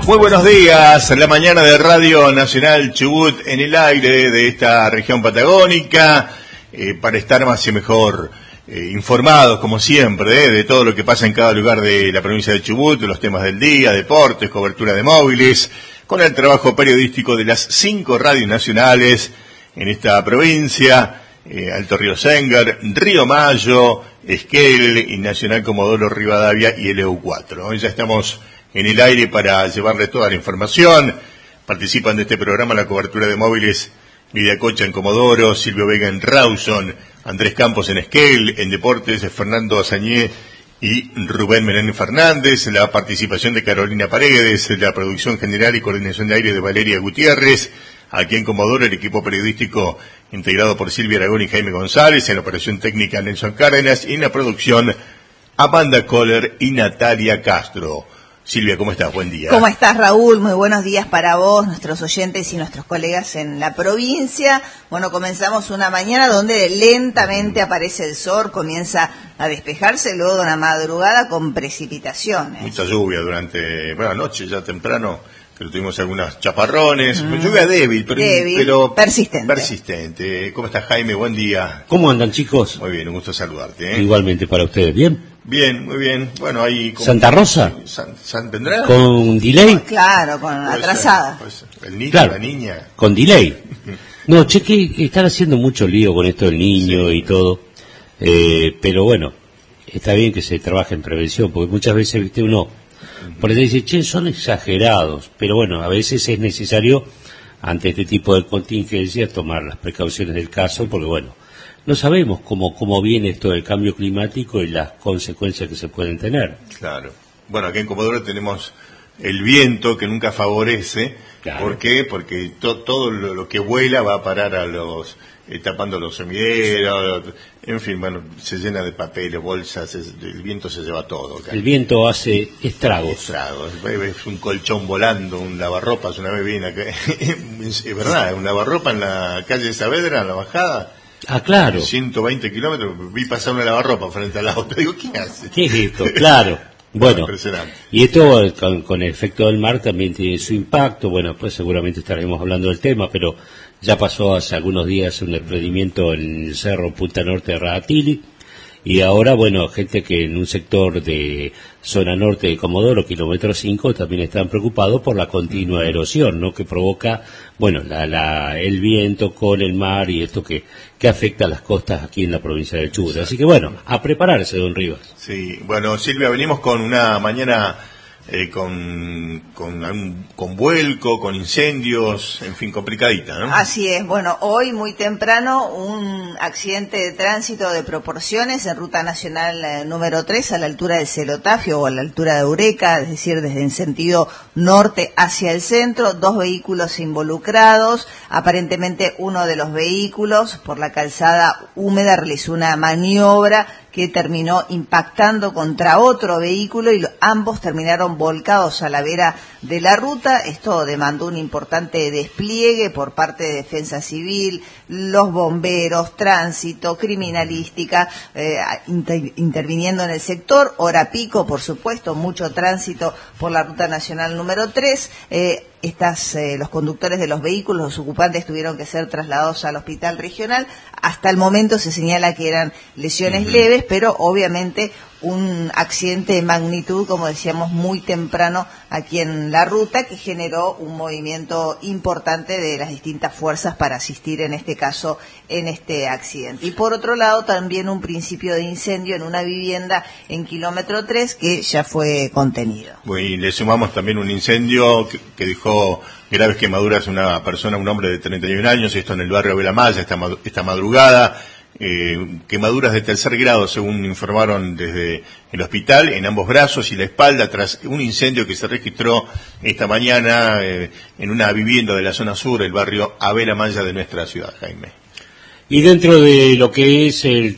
Muy buenos días, la mañana de Radio Nacional Chubut en el aire de esta región patagónica, para estar más y mejor informados, como siempre, de todo lo que pasa en cada lugar de la provincia de Chubut, de los temas del día, deportes, cobertura de móviles, con el trabajo periodístico de las 5 radios nacionales en esta provincia, Alto Río Sengar, Río Mayo, Esquel y Nacional Comodoro Rivadavia y LU4. Hoy ya estamos en el aire para llevarle toda la información. Participan de este programa la cobertura de móviles Lidia Cocha en Comodoro, Silvio Vega en Rawson, Andrés Campos en Esquel, en Deportes Fernando Azañé y Rubén Menéndez Fernández, la participación de Carolina Paredes, la producción general y coordinación de aire de Valeria Gutiérrez, aquí en Comodoro el equipo periodístico integrado por Silvia Aragón y Jaime González, en la operación técnica Nelson Cárdenas y en la producción Amanda Kohler y Natalia Castro. Silvia, ¿cómo estás? Buen día. ¿Cómo estás, Raúl? Muy buenos días para vos, nuestros oyentes y nuestros colegas en la provincia. Bueno, comenzamos una mañana donde lentamente aparece el sol, comienza a despejarse, luego de una madrugada con precipitaciones. Mucha lluvia durante, anoche ya temprano, que tuvimos algunos chaparrones, lluvia débil, pero persistente. ¿Cómo estás, Jaime? Buen día. ¿Cómo andan, chicos? Muy bien, un gusto saludarte. Igualmente para ustedes, ¿bien? Bien, muy bien. Bueno, ahí... ¿Santa Rosa? ¿Vendrá? ¿Con delay? Claro, con atrasada. El niño, claro, la niña. Con delay. No, que están haciendo mucho lío con esto del niño y todo. Pero bueno, está bien que se trabaje en prevención, porque muchas veces, viste, uno por ahí dice, son exagerados. Pero bueno, a veces es necesario, ante este tipo de contingencias, tomar las precauciones del caso, porque bueno, no sabemos cómo viene esto del cambio climático y las consecuencias que se pueden tener. Claro. Bueno, aquí en Comodoro tenemos el viento que nunca favorece. Claro. ¿Por qué? Porque todo lo que vuela va a parar a los... tapando los semideros, en fin, se llena de papeles, bolsas, el viento se lleva todo. Acá. El viento hace estragos. Es un colchón volando, un lavarropas, una vez vine acá, es verdad, un lavarropa en la calle Saavedra, en la bajada. Ah, claro. 120 kilómetros, vi pasar una lavarropa frente al auto, digo, ¿qué hace? ¿Qué es esto? Claro. Bueno, y esto con el efecto del mar también tiene su impacto. Bueno, pues seguramente estaremos hablando del tema, pero ya pasó hace algunos días un desprendimiento en el cerro Punta Norte de Radatili, y ahora, bueno, gente que en un sector de zona norte de Comodoro, kilómetro 5, también están preocupados por la continua erosión, ¿no? Que provoca, bueno, el viento con el mar y esto que afecta a las costas aquí en la provincia del Chubut. Así que bueno, a prepararse, don Rivas. Sí, bueno, Silvia, venimos con una mañana con vuelco, con incendios, en fin, complicadita, ¿no? Así es. Bueno, hoy muy temprano un accidente de tránsito de proporciones en Ruta Nacional número 3 a la altura de Celotafio o a la altura de Eureka, es decir, desde el sentido norte hacia el centro, 2 vehículos involucrados. Aparentemente uno de los vehículos por la calzada húmeda realizó una maniobra que terminó impactando contra otro vehículo y ambos terminaron volcados a la vera de la ruta. Esto demandó un importante despliegue por parte de Defensa Civil, los bomberos, tránsito, criminalística, interviniendo en el sector. Hora pico, por supuesto, mucho tránsito por la Ruta Nacional número 3. Los conductores de los vehículos, los ocupantes, tuvieron que ser trasladados al hospital regional. Hasta el momento se señala que eran lesiones leves, pero obviamente un accidente de magnitud, como decíamos, muy temprano aquí en la ruta, que generó un movimiento importante de las distintas fuerzas para asistir, en este caso, en este accidente. Y por otro lado, también un principio de incendio en una vivienda en kilómetro 3 que ya fue contenido. Y le sumamos también un incendio que dejó graves quemaduras a una persona, un hombre de 31 años, esto en el barrio Belamaya, esta madrugada. Quemaduras de tercer grado, según informaron desde el hospital, en ambos brazos y la espalda, tras un incendio que se registró esta mañana en una vivienda de la zona sur, el barrio Abel Amaya de nuestra ciudad, Jaime. Y dentro de lo que es el